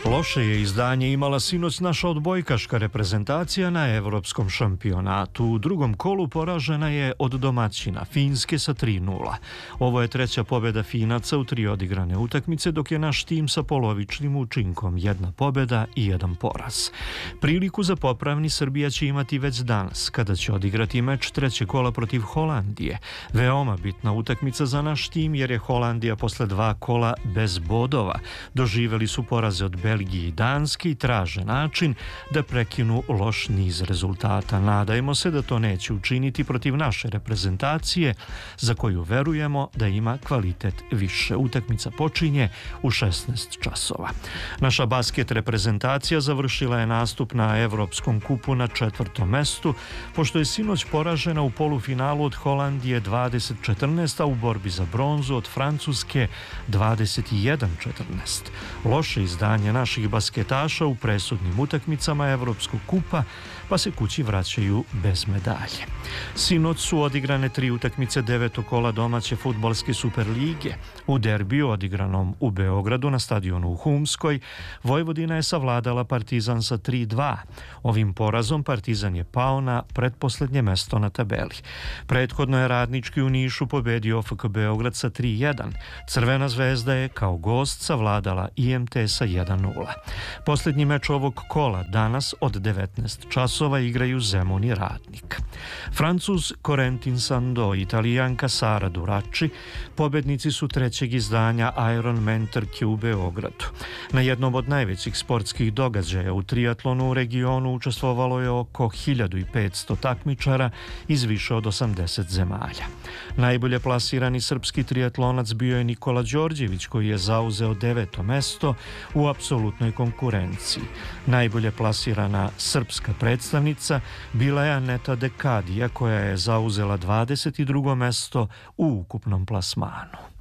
Loše je izdanje imala sinoć naša odbojkaška reprezentacija na evropskom šampionatu. U drugom kolu poražena je od domaćina Finske sa 3:0. Ovo je treća pobjeda Finaca u 3 odigrane utakmice, dok je naš tim sa polovičnim učinkom 1 pobjeda i 1 poraz. Priliku za popravni Srbija će imati već danas, kada će odigrati meč trećeg kola protiv Holandije. Veoma bitna utakmica za naš tim, jer je Holandija posle 2 kola bez bodova. Doživeli su poraze od Belgije i Danske i traže način da prekinu loš niz rezultata. Nadajmo se da to neće učiniti protiv naše reprezentacije, za koju verujemo da ima kvalitet više. Utakmica počinje u 16 časova. Naša basket reprezentacija završila je nastup na Evropskom kupu na 4. mestu, pošto je sinoć poražena u polufinalu od Holandije 20-14, a u borbi za bronzu od Francuske 21-14. Loše izdanje naših basketaša u presudnim utakmicama Evropskog kupa, pa se kući vraćaju bez medalje. Sinoć su odigrane 3 utakmice 9. kola domaće fudbalske Superlige. U derbiju odigranom u Beogradu na stadionu u Humskoj, Vojvodina je savladala Partizan sa 3:2. Ovim porazom Partizan je pao na pretposlednje mesto na tabeli. Prethodno je Radnički u Nišu pobedio OFK Beograd sa 3:1. Crvena zvezda je kao gost savladala IMT sa 1:0. Posljednji meč ovog kola danas od 19 časova igraju Zemun i Radnik. Francuz Corentin Sando i Italijanka Sara Durači pobednici su trećeg izdanja Ironman trke u Beogradu. Na jednom od najvećih sportskih događaja u triatlonu u regionu učestvovalo je oko 1500 takmičara iz više od 80 zemalja. Najbolje plasirani srpski triatlonac bio je Nikola Đorđević, koji je zauzeo 9. mesto u apsolutnoj konkurenciji. Najbolje plasirana srpska predstavnica bila je Aneta Dekadija, koja je zauzela 22. mesto u ukupnom plasmanu.